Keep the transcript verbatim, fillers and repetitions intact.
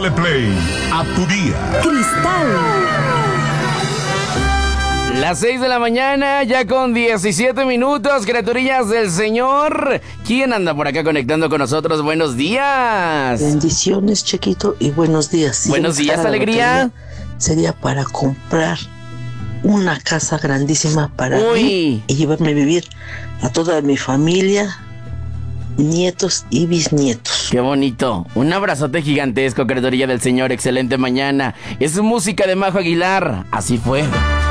Dándole play a tu día. Cristal. Las seis de la mañana, ya con diecisiete minutos, criaturillas del Señor. ¿Quién anda por acá conectando con nosotros? Buenos días. Bendiciones, Chiquito, y buenos días. Si buenos días, buscara alegría. Sería para comprar una casa grandísima para Uy. mí y llevarme a vivir a toda mi familia, nietos y bisnietos. Qué bonito. Un abrazote gigantesco, criaturilla del Señor. Excelente mañana. Es música de Majo Aguilar. Así fue.